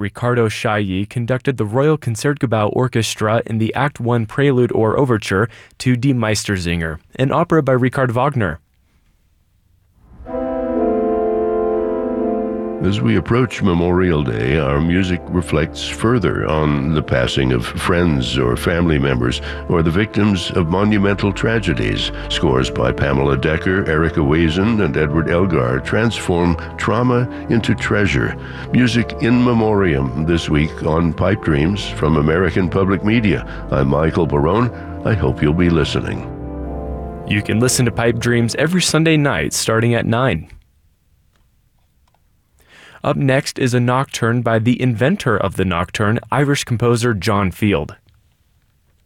Riccardo Chailly conducted the Royal Concertgebouw Orchestra in the Act I prelude or overture to Die Meistersinger, an opera by Richard Wagner. As we approach Memorial Day, our music reflects further on the passing of friends or family members or the victims of monumental tragedies. Scores by Pamela Decker, Erica Wazen, and Edward Elgar transform trauma into treasure. Music in memoriam this week on Pipe Dreams from American Public Media. I'm Michael Barone. I hope you'll be listening. You can listen to Pipe Dreams every Sunday night starting at 9. Up next is a nocturne by the inventor of the nocturne, Irish composer John Field.